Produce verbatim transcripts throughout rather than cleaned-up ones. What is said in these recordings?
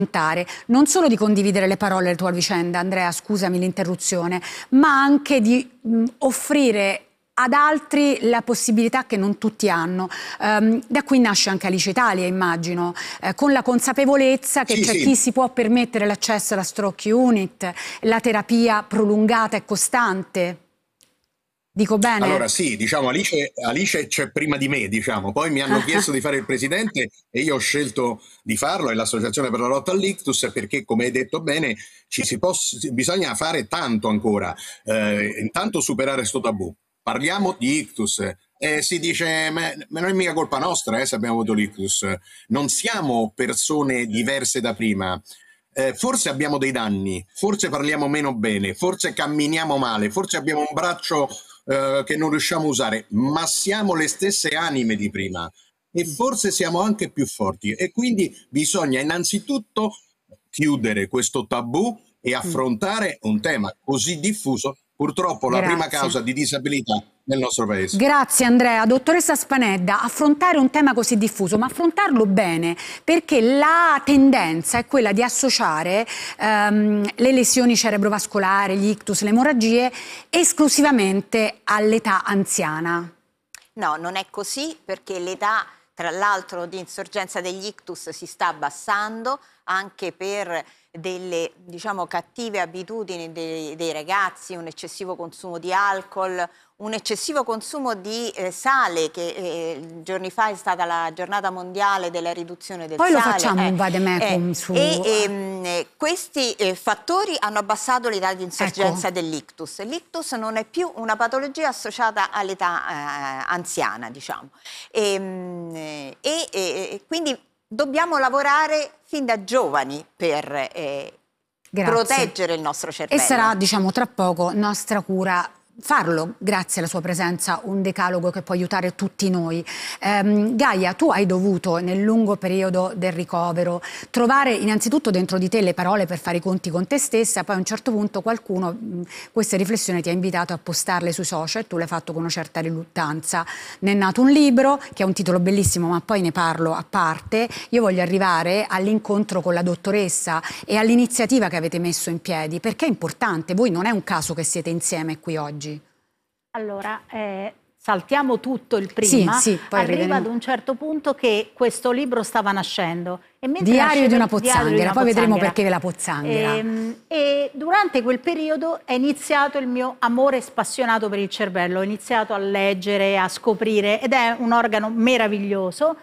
non solo di condividere le parole della tua vicenda, Andrea, scusami l'interruzione, ma anche di mh, offrire ad altri la possibilità che non tutti hanno. Um, da qui nasce anche Alice Italia, immagino, eh, con la consapevolezza che Sì, c'è sì. chi si può permettere l'accesso alla stroke unit, la terapia prolungata e costante. Dico bene? Allora sì, diciamo Alice, Alice c'è prima di me, diciamo. Poi mi hanno chiesto di fare il presidente e io ho scelto di farlo, e l'Associazione per la lotta all'ictus, perché come hai detto bene ci si può, bisogna fare tanto ancora. Eh, intanto superare sto tabù. Parliamo di ictus. E si dice, ma, ma non è mica colpa nostra eh, se abbiamo avuto l'ictus. Non siamo persone diverse da prima. Eh, forse abbiamo dei danni, forse parliamo meno bene, forse camminiamo male, forse abbiamo un braccio eh, che non riusciamo a usare, ma siamo le stesse anime di prima e forse siamo anche più forti, e quindi bisogna innanzitutto chiudere questo tabù e affrontare un tema così diffuso, purtroppo la prima Grazie. causa di disabilità nel nostro paese. Grazie Andrea. Dottoressa Spanedda, affrontare un tema così diffuso, ma affrontarlo bene, perché la tendenza è quella di associare ehm, le lesioni cerebrovascolari, gli ictus, le emorragie esclusivamente all'età anziana. No, non è così, perché l'età, tra l'altro, di insorgenza degli ictus si sta abbassando anche per delle, diciamo, cattive abitudini dei, dei ragazzi, un eccessivo consumo di alcol, un eccessivo consumo di eh, sale, che eh, giorni fa è stata la giornata mondiale della riduzione del Poi sale. Poi lo facciamo eh, un vademecum eh, su... E ehm, questi eh, fattori hanno abbassato l'età di insorgenza ecco. dell'ictus. L'ictus non è più una patologia associata all'età eh, anziana, diciamo. E, e, e, e quindi dobbiamo lavorare fin da giovani per eh, proteggere il nostro cervello. E sarà, diciamo, tra poco nostra cura farlo, grazie alla sua presenza, un decalogo che può aiutare tutti noi. Ehm, Gaia, tu hai dovuto nel lungo periodo del ricovero trovare innanzitutto dentro di te le parole per fare i conti con te stessa, poi a un certo punto qualcuno mh, queste riflessioni ti ha invitato a postarle sui social, tu l'hai fatto con una certa riluttanza. Ne è nato un libro che ha un titolo bellissimo, ma poi ne parlo a parte. Io voglio arrivare all'incontro con la dottoressa e all'iniziativa che avete messo in piedi, perché è importante. Voi non è un caso che siete insieme qui oggi. Allora, eh, saltiamo tutto il prima, sì, sì, poi arriva arriveremo. ad un certo punto che questo libro stava nascendo. E Diario di una Diario pozzanghera, di una poi vedremo pozzanghera. perché la pozzanghera. E, e durante quel periodo è iniziato il mio amore spassionato per il cervello, ho iniziato a leggere, a scoprire, ed è un organo meraviglioso.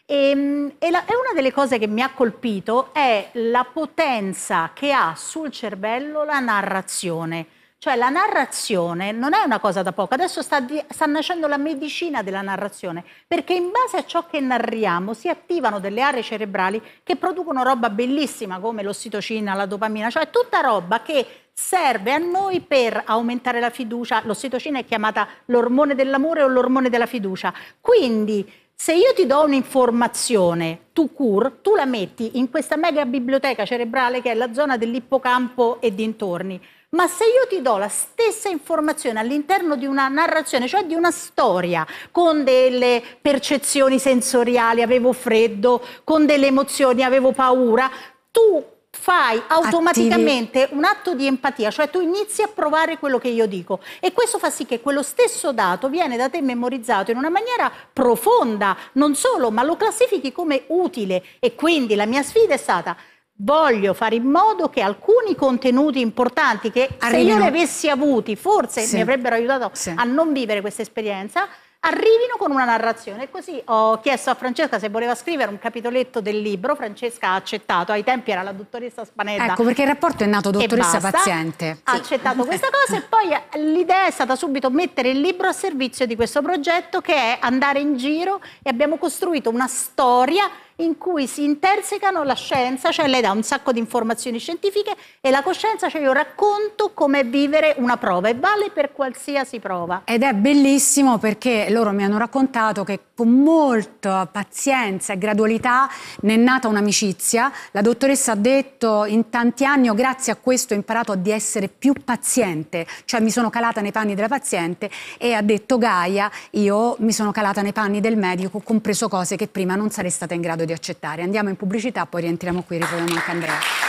E, e, la, e una delle cose che mi ha colpito è la potenza che ha sul cervello la narrazione. Cioè la narrazione non è una cosa da poco, adesso sta, di, sta nascendo la medicina della narrazione, perché in base a ciò che narriamo si attivano delle aree cerebrali che producono roba bellissima come l'ossitocina, la dopamina, cioè tutta roba che serve a noi per aumentare la fiducia. L'ossitocina è chiamata l'ormone dell'amore o l'ormone della fiducia. Quindi se io ti do un'informazione tout court, tu la metti in questa mega biblioteca cerebrale che è la zona dell'ippocampo e dintorni. Ma se io ti do la stessa informazione all'interno di una narrazione, cioè di una storia, con delle percezioni sensoriali, avevo freddo, con delle emozioni, avevo paura, tu fai automaticamente Attivi. un atto di empatia, cioè tu inizi a provare quello che io dico, e questo fa sì che quello stesso dato viene da te memorizzato in una maniera profonda, non solo, ma lo classifichi come utile. E quindi la mia sfida è stata: voglio fare in modo che alcuni contenuti importanti che Arrivino. se io li avessi avuti forse sì. mi avrebbero aiutato sì. a non vivere questa esperienza, arrivino con una narrazione. E così ho chiesto a Francesca se voleva scrivere un capitoletto del libro. Francesca ha accettato, ai tempi era la dottoressa Spanedda. Ecco perché il rapporto è nato dottoressa-paziente. Ha sì. accettato questa cosa, e poi l'idea è stata subito mettere il libro a servizio di questo progetto, che è andare in giro, e abbiamo costruito una storia in cui si intersecano la scienza, cioè lei dà un sacco di informazioni scientifiche, e la coscienza, cioè io racconto come vivere una prova, e vale per qualsiasi prova. Ed è bellissimo perché loro mi hanno raccontato che con molta pazienza e gradualità ne è nata un'amicizia. La dottoressa ha detto: in tanti anni io grazie a questo ho imparato di essere più paziente, cioè mi sono calata nei panni della paziente, e ha detto Gaia, io mi sono calata nei panni del medico, ho compreso cose che prima non sarei stata in grado modo di accettare. Andiamo in pubblicità, poi rientriamo qui, ritroviamo anche Andrea.